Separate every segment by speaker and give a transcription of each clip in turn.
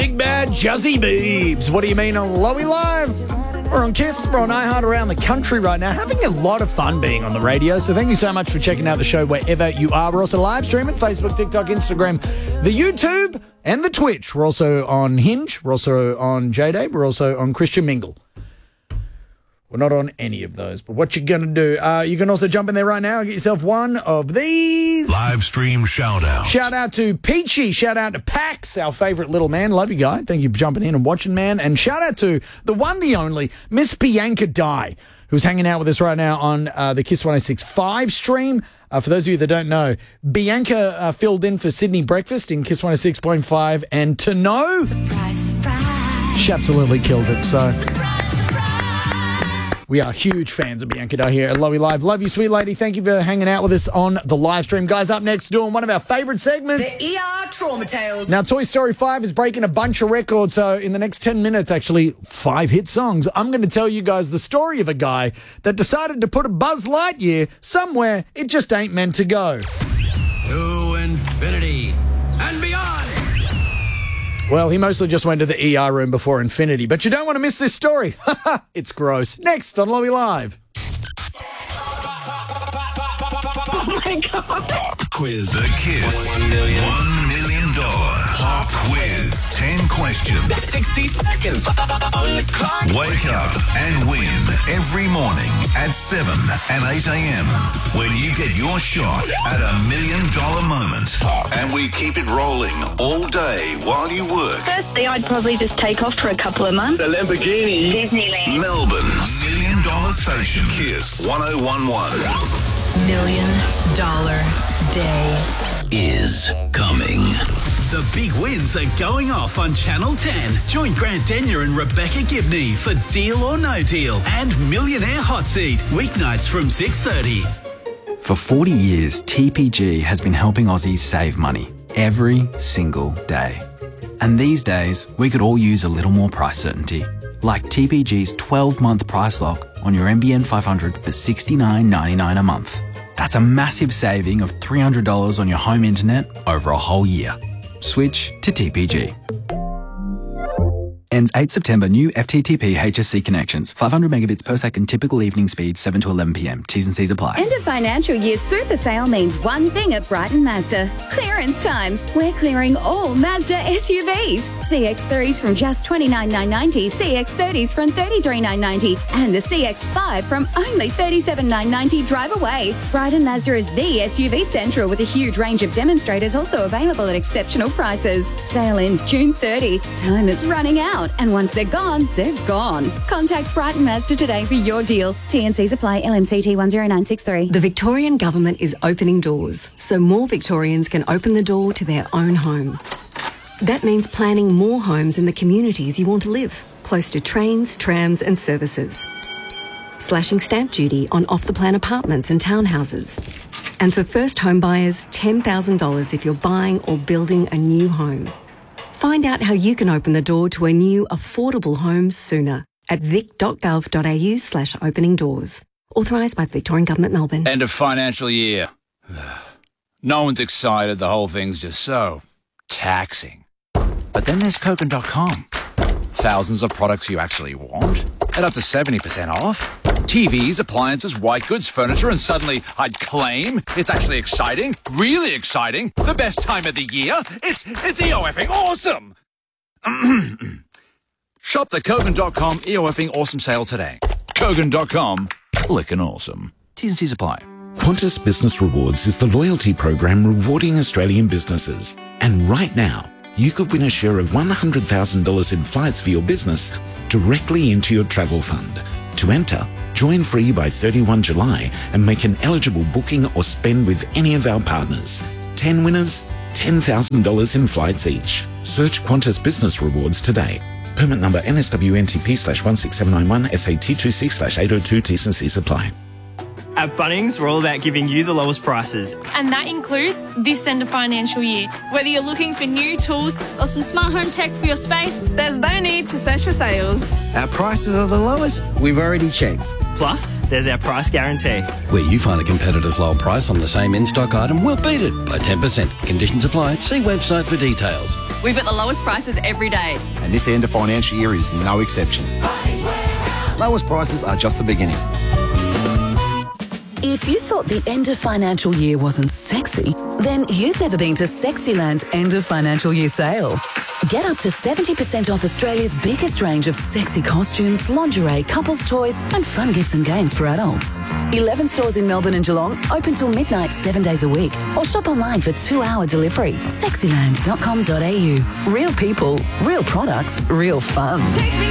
Speaker 1: Big Bad Juzzy Beebs. What do you mean on Lowy Live? We're on Kiss, we're on iHeart around the country right now, having a lot of fun being on the radio. So thank you so much for checking out the show wherever you are. We're also live streaming Facebook, TikTok, Instagram, the YouTube, and the Twitch. We're also on Hinge. We're also on J-Day. We're also on Christian Mingle. We're not on any of those, but what you going to do? You can also jump in there right now and get yourself one of these.
Speaker 2: Live stream shout-out.
Speaker 1: Shout out to Peachy. Shout out to Pax, our favourite little man. Love you, guy. Thank you for jumping in and watching, man. And shout out to the one, the only, Miss Bianca Dye, who's hanging out with us right now on the Kiss 106.5 stream. For those of you that don't know, Bianca filled in for Sydney Breakfast in Kiss 106.5. And to know, surprise, surprise. She absolutely killed it. So we are huge fans of Bianca Dye here at Lowy Live. Love you, sweet lady. Thank you for hanging out with us on the live stream. Guys, up next, doing one of our favourite segments.
Speaker 3: The ER Trauma Tales.
Speaker 1: Now, Toy Story 5 is breaking a bunch of records, so in the next 10 minutes, actually, 5 hit songs. I'm going to tell you guys the story of a guy that decided to put a Buzz Lightyear somewhere it just ain't meant to go.
Speaker 4: To infinity and beyond.
Speaker 1: Well, he mostly just went to the ER room before infinity, but you don't want to miss this story. It's gross. Next on Lowy Live.
Speaker 5: Oh, my God.
Speaker 2: Pop quiz. The Kiss $1 million pop quiz. 10 questions.
Speaker 4: 60 seconds on the clock.
Speaker 2: Wake up and win every morning at 7 and 8 a.m. when you get your shot at $1 million moment. And we keep it rolling all day while you work.
Speaker 5: Firstly, I'd probably just take off for a couple of months.
Speaker 4: The Lamborghini.
Speaker 5: Disneyland.
Speaker 2: Melbourne's $1 million station. Kiss 1011.
Speaker 3: $1 million day
Speaker 4: Is coming.
Speaker 6: The big wins are going off on Channel 10. Join Grant Denyer and Rebecca Gibney for Deal or No Deal and Millionaire Hot Seat, weeknights from 6:30.
Speaker 7: For 40 years, TPG has been helping Aussies save money every single day. And these days, we could all use a little more price certainty, like TPG's 12-month price lock on your NBN 500 for $69.99 a month. That's a massive saving of $300 on your home internet over a whole year. Switch to TPG. Ends 8 September. New FTTP HSC connections. 500 megabits per second. Typical evening speed 7 to 11 p.m. T's and C's apply.
Speaker 8: End of financial year super sale means one thing at Brighton Mazda. Clearance time. We're clearing all Mazda SUVs. CX-3s from just $29,990. CX-30s from $33,990. And the CX-5 from only $37,990 drive away. Brighton Mazda is the SUV central with a huge range of demonstrators also available at exceptional prices. Sale ends June 30. Time is running out. And once they're gone, they're gone. Contact Brighton Mazda today for your deal. TNCs apply. LMCT 10963.
Speaker 9: The Victorian Government is opening doors, so more Victorians can open the door to their own home. That means planning more homes in the communities you want to live, close to trains, trams and services. Slashing stamp duty on off-the-plan apartments and townhouses. And for first home buyers, $10,000 if you're buying or building a new home. Find out how you can open the door to a new, affordable home sooner at vic.gov.au/opening doors. Authorised by the Victorian Government, Melbourne.
Speaker 10: End of financial year. No one's excited. The whole thing's just so taxing. But then there's Kogan.com. Thousands of products you actually want at up to 70% off. TVs, appliances, white goods, furniture, and suddenly I'd claim it's actually exciting, really exciting, the best time of the year. It's EOFing awesome. Shop the Kogan.com EOFing awesome sale today. Kogan.com, clickin' awesome. T's and C's apply.
Speaker 11: Qantas Business Rewards is the loyalty program rewarding Australian businesses. And right now, you could win a share of $100,000 in flights for your business directly into your travel fund. To enter, join free by 31 July and make an eligible booking or spend with any of our partners. 10 winners, $10,000 in flights each. Search Qantas Business Rewards today. Permit number NSWNTP/16791 SAT26/802 T's and C's apply.
Speaker 12: At Bunnings, we're all about giving you the lowest prices.
Speaker 13: And that includes this end of financial year. Whether you're looking for new tools or some smart home tech for your space, there's no need to search for sales.
Speaker 14: Our prices are the lowest we've already checked.
Speaker 12: Plus, there's our price guarantee.
Speaker 14: Where you find a competitor's low price on the same in-stock item, we'll beat it by 10%. Conditions apply. See website for details.
Speaker 15: We've got the lowest prices every day.
Speaker 14: And this end of financial year is no exception. Lowest prices are just the beginning.
Speaker 16: If you thought the end of financial year wasn't sexy, then you've never been to Sexyland's end of financial year sale. Get up to 70% off Australia's biggest range of sexy costumes, lingerie, couples toys and fun gifts and games for adults. 11 stores in Melbourne and Geelong, open till midnight 7 days a week, or shop online for 2-hour delivery. Sexyland.com.au. Real people, real products, real fun.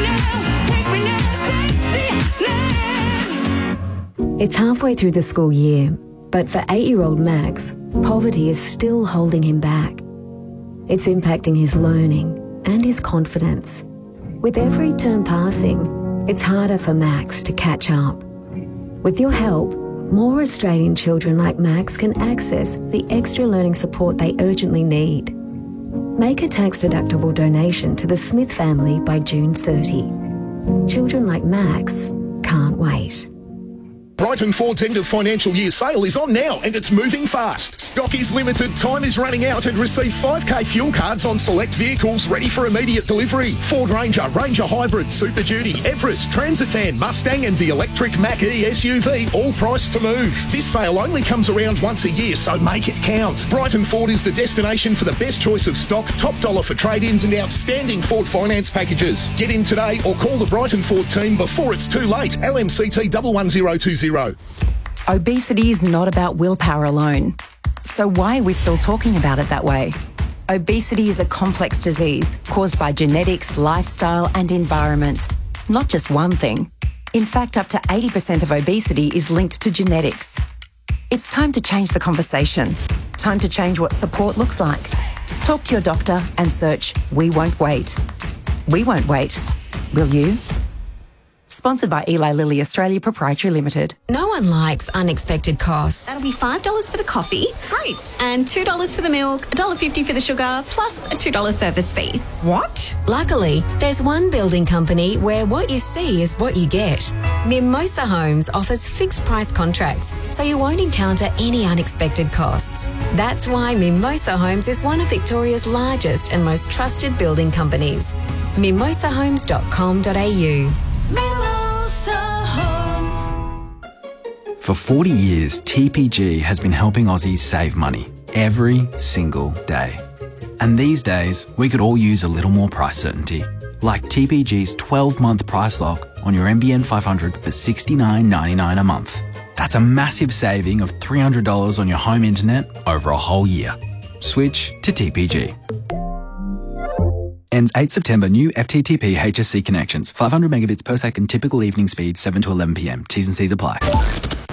Speaker 17: It's halfway through the school year, but for 8-year-old Max, poverty is still holding him back. It's impacting his learning and his confidence. With every term passing, it's harder for Max to catch up. With your help, more Australian children like Max can access the extra learning support they urgently need. Make a tax-deductible donation to the Smith family by June 30. Children like Max can't wait.
Speaker 18: Brighton Ford's end of financial year sale is on now and it's moving fast. Stock is limited, time is running out and receive 5k fuel cards on select vehicles ready for immediate delivery. Ford Ranger, Ranger Hybrid, Super Duty, Everest, Transit Van, Mustang and the electric Mach-E SUV, all priced to move. This sale only comes around once a year, so make it count. Brighton Ford is the destination for the best choice of stock, top dollar for trade-ins and outstanding Ford finance packages. Get in today or call the Brighton Ford team before it's too late. LMCT 11020.
Speaker 19: Obesity is not about willpower alone. So why are we still talking about it that way? Obesity is a complex disease caused by genetics, lifestyle and environment. Not just one thing. In fact, up to 80% of obesity is linked to genetics. It's time to change the conversation. Time to change what support looks like. Talk to your doctor and search We Won't Wait. We won't wait. Will you? Sponsored by Eli Lilly Australia Proprietary Limited.
Speaker 20: No one likes unexpected costs.
Speaker 21: That'll be $5 for the coffee.
Speaker 20: Great.
Speaker 21: And $2 for the milk, $1.50 for the sugar, plus a $2 service fee.
Speaker 20: What? Luckily, there's one building company where what you see is what you get. Mimosa Homes offers fixed price contracts, so you won't encounter any unexpected costs. That's why Mimosa Homes is one of Victoria's largest and most trusted building companies. mimosahomes.com.au.
Speaker 7: For 40 years, TPG has been helping Aussies save money every single day. And these days, we could all use a little more price certainty, like TPG's 12-month price lock on your NBN 500 for $69.99 a month. That's a massive saving of $300 on your home internet over a whole year. Switch to TPG. Ends 8 September. New FTTP HSC connections. 500 megabits per second. Typical evening speed 7 to 11 p.m. T's and C's apply.